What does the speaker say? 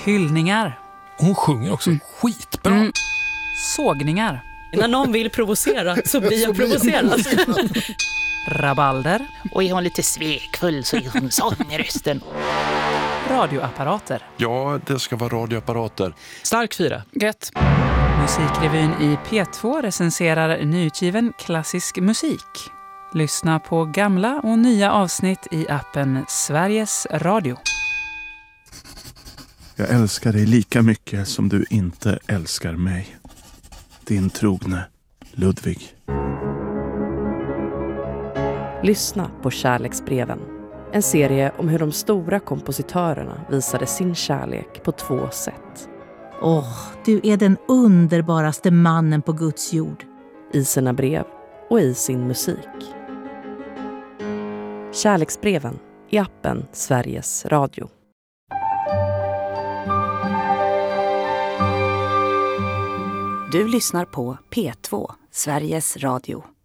Hyllningar. Hon sjunger också skitbra. Sågningar. När någon vill provocera så blir jag provocerad. Rabalder. Och är hon lite svekfull så är hon sån i rösten. Radioapparater. Ja, det ska vara radioapparater. Stark 4. Gött. Musikrevyn i P2 recenserar nyutgiven klassisk musik. Lyssna på gamla och nya avsnitt i appen Sveriges Radio. Jag älskar dig lika mycket som du inte älskar mig. Din trogne Ludvig. Lyssna på Kärleksbreven. En serie om hur de stora kompositörerna visade sin kärlek på 2 sätt. Du är den underbaraste mannen på Guds jord. I sina brev och i sin musik. Kärleksbreven i appen Sveriges Radio. Du lyssnar på P2, Sveriges Radio.